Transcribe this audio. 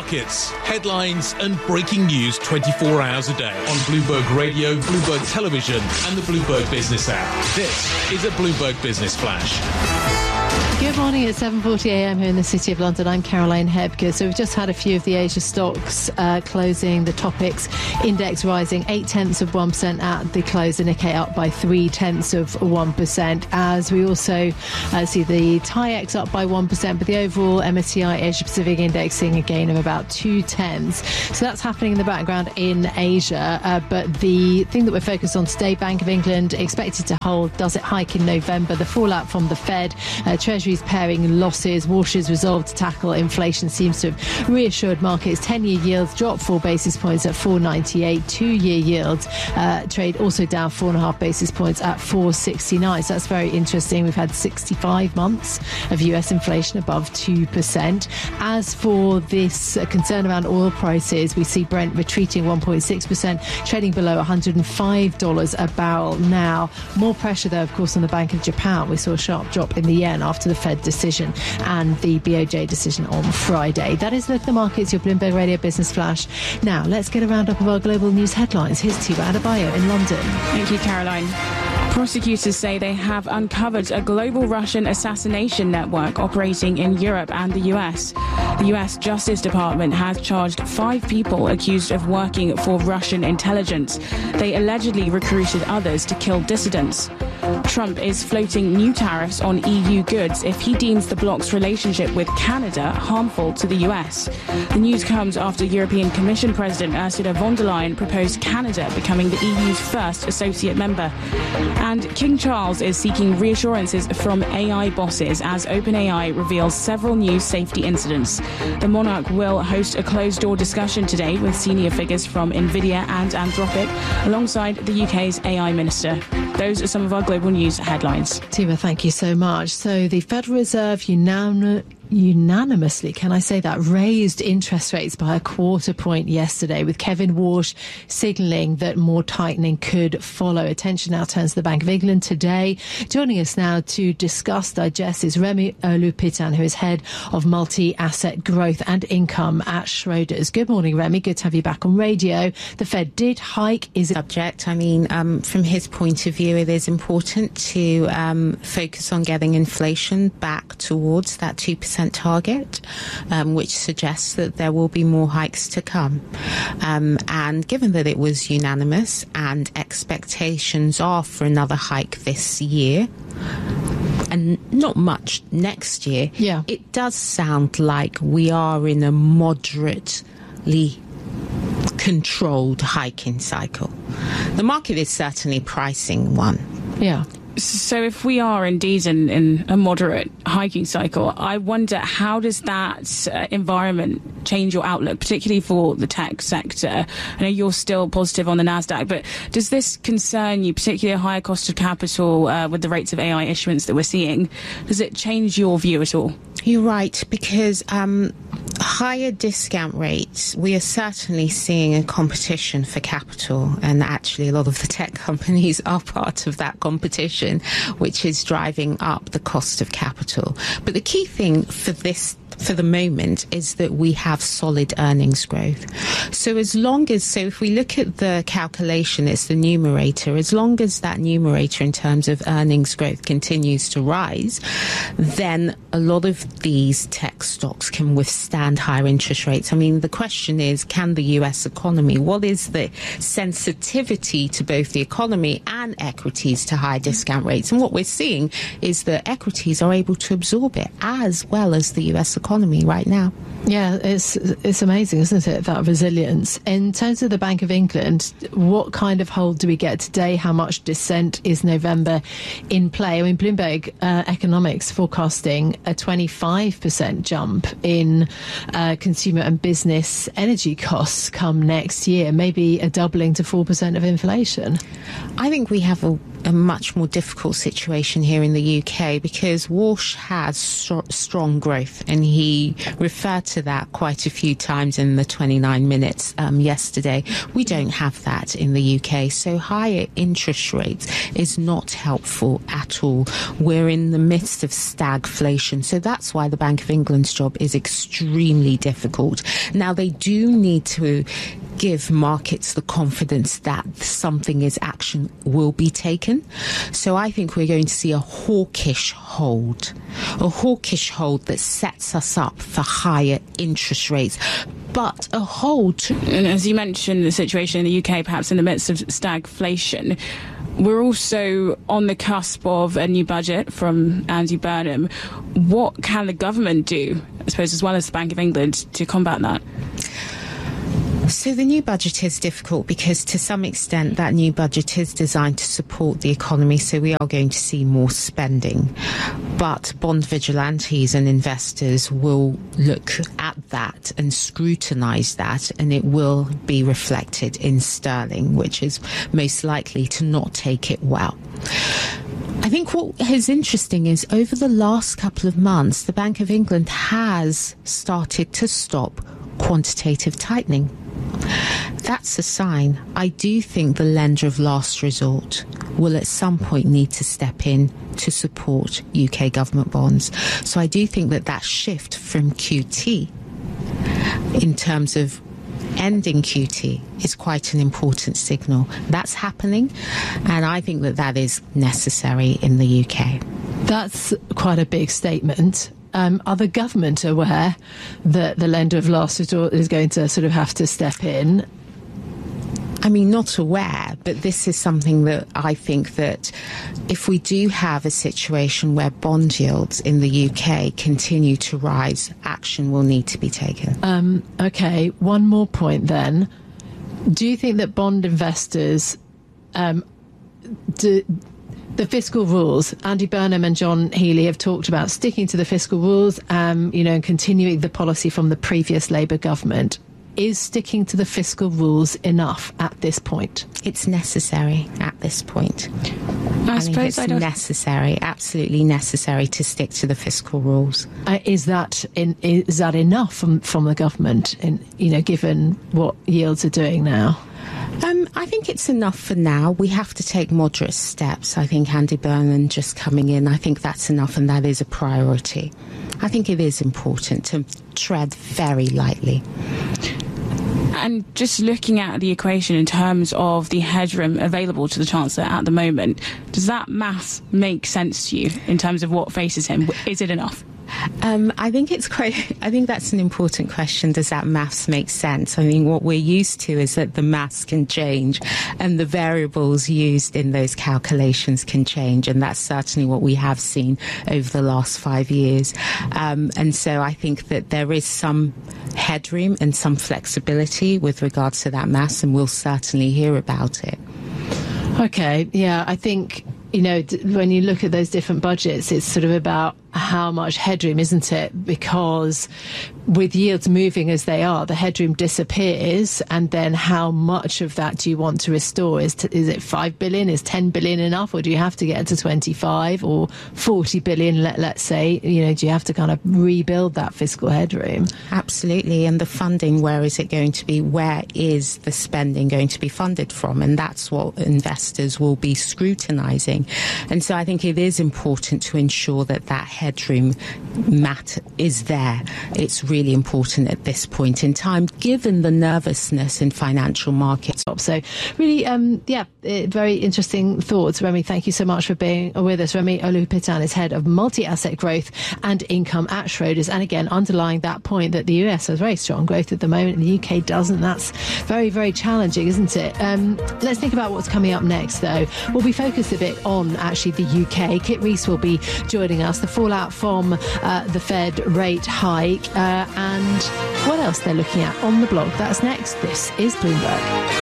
markets, headlines and breaking news 24 hours a day on Bloomberg Radio, Bloomberg Television and the Bloomberg Business app. This is a Bloomberg Business Flash. Good morning. It's 7:40am here in the City of London. I'm Caroline Hebke. So we've just had a few of the Asia stocks closing. The Topix index rising 0.8% at the close. The Nikkei up by 0.3%. As we also see the TAIEX up by 1%, but the overall MSCI Asia Pacific index seeing a gain of about 0.2. So that's happening in the background in Asia. But the thing that we're focused on today, Bank of England expected to hold. Does it hike in November? The fallout from the Fed, Treasury's paring losses. Walsh's resolve to tackle inflation seems to have reassured markets. 10-year yields dropped 4 basis points at 4.98. 2-year yields trade also down 4.5 basis points at 4.69. So that's very interesting. We've had 65 months of US inflation above 2%. As for this concern around oil prices, we see Brent retreating 1.6%, trading below $105 a barrel now. More pressure, though, of course, on the Bank of Japan. We saw a sharp drop in the yen after the Fed decision and the BOJ decision on Friday. That is Look at the Markets, your Bloomberg Radio Business Flash. Now, let's get a roundup of our global news headlines. Here's Tiwa Adebayo in London. Thank you, Caroline. Prosecutors say they have uncovered a global Russian assassination network operating in Europe and the US. The US Justice Department has charged 5 people accused of working for Russian intelligence. They allegedly recruited others to kill dissidents. Trump is floating new tariffs on EU goods if he deems the bloc's relationship with Canada harmful to the US. The news comes after European Commission President Ursula von der Leyen proposed Canada becoming the EU's first associate member. And King Charles is seeking reassurances from AI bosses as OpenAI reveals several new safety incidents. The monarch will host a closed-door discussion today with senior figures from NVIDIA and Anthropic, alongside the UK's AI minister. Those are some of our global news headlines. Tima, thank you so much. So the Federal Reserve unanimously, can I say that, raised interest rates by a 0.25 point yesterday, with Kevin Walsh signalling that more tightening could follow. Attention now turns to the Bank of England today. Joining us now to discuss, digest, is Remy Olupitan, who is head of multi-asset growth and income at Schroders. Good morning, Remy. Good to have you back on radio. The Fed did hike. Is it subject? I mean, from his point of view, it is important to focus on getting inflation back towards that 2% target, which suggests that there will be more hikes to come. And given that it was unanimous and expectations are for another hike this year, and not much next year, it does sound like we are in a moderately controlled hiking cycle. The market is certainly pricing one. Yeah. So if we are indeed in a moderate hiking cycle, I wonder, how does that environment change your outlook, particularly for the tech sector? I know you're still positive on the NASDAQ, but does this concern you, particularly a higher cost of capital with the rates of AI issuance that we're seeing? Does it change your view at all? You're right, because higher discount rates, we are certainly seeing a competition for capital, and actually a lot of the tech companies are part of that competition, which is driving up the cost of capital. But the key thing for the moment is that we have solid earnings growth. So if we look at the calculation, it's the numerator, as long as that numerator in terms of earnings growth continues to rise, then a lot of these tech stocks can withstand higher interest rates. I mean, the question is, can the US economy, what is the sensitivity to both the economy and equities to high discount rates? And what we're seeing is that equities are able to absorb it as well as the US economy right now. Yeah, it's amazing, isn't it, that resilience. In terms of the Bank of England, what kind of hold do we get today? How much dissent is November in play? I mean, Bloomberg Economics forecasting a 25% jump in consumer and business energy costs come next year, maybe a doubling to 4% of inflation. I think we have a much more difficult situation here in the UK because Walsh has strong growth, and he he referred to that quite a few times in the 29 minutes yesterday. We don't have that in the UK, so higher interest rates is not helpful at all. We're in the midst of stagflation, so that's why the Bank of England's job is extremely difficult. Now, they do need to give markets the confidence that action will be taken. So I think we're going to see a hawkish hold that sets us up for higher interest rates. But a hold. And as you mentioned, the situation in the UK, perhaps in the midst of stagflation, we're also on the cusp of a new budget from Andy Burnham. What can the government do, I suppose, as well as the Bank of England, to combat that? So the new budget is difficult because to some extent that new budget is designed to support the economy, so we are going to see more spending. But bond vigilantes and investors will look at that and scrutinise that, and it will be reflected in sterling, which is most likely to not take it well. I think what is interesting is over the last couple of months, the Bank of England has started to stop quantitative tightening. That's a sign. I do think the lender of last resort will at some point need to step in to support UK government bonds. So I do think that shift from QT in terms of ending QT is quite an important signal. That's happening, and I think that is necessary in the UK. That's quite a big statement. Are the government aware that the lender of last resort is going to sort of have to step in? I mean, not aware, but this is something that I think that if we do have a situation where bond yields in the UK continue to rise, action will need to be taken. OK, one more point then. Do you think that bond investors... The fiscal rules, Andy Burnham and John Healey have talked about sticking to the fiscal rules, and continuing the policy from the previous Labour government. Is sticking to the fiscal rules enough at this point? It's necessary at this point. I suppose it's necessary, absolutely necessary to stick to the fiscal rules. Is that enough from the government, given what yields are doing now? I think it's enough for now. We have to take moderate steps. I think Andy Burnham just coming in, I think that's enough, and that is a priority. I think it is important to tread very lightly. And just looking at the equation in terms of the headroom available to the Chancellor at the moment, does that maths make sense to you in terms of what faces him? Is it enough? I think that's an important question. Does that maths make sense? I mean, what we're used to is that the maths can change and the variables used in those calculations can change. And that's certainly what we have seen over the last 5 years. And so I think that there is some headroom and some flexibility with regards to that maths, and we'll certainly hear about it. OK, yeah, I think, when you look at those different budgets, it's sort of about how much headroom, isn't it? Because with yields moving as they are, the headroom disappears, and then how much of that do you want to restore? Is it 5 billion? Is 10 billion enough, or do you have to get to 25 or 40 billion? Let's say, do you have to kind of rebuild that fiscal headroom? Absolutely, and the funding, where is it going to be? Where is the spending going to be funded from? And that's what investors will be scrutinising. And so I think it is important to ensure that headroom is there. It's really important at this point in time, given the nervousness in financial markets. So really, very interesting thoughts. Remy, thank you so much for being with us. Remy Olupitan is head of multi-asset growth and income at Schroders. And again, underlying that point that the US has very strong growth at the moment and the UK doesn't. That's very, very challenging, isn't it? Let's think about what's coming up next, though. We'll be focused a bit on actually the UK. Kit Rees will be joining us. The fallout from the Fed rate hike and what else they're looking at on the blog. That's next. This is Bloomberg.